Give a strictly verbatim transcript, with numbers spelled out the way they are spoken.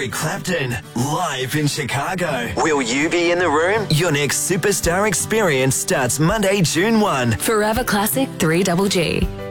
Eric Clapton, live in Chicago. Will you be in the room? Your next superstar experience starts Monday, June first. Forever Classic three G G.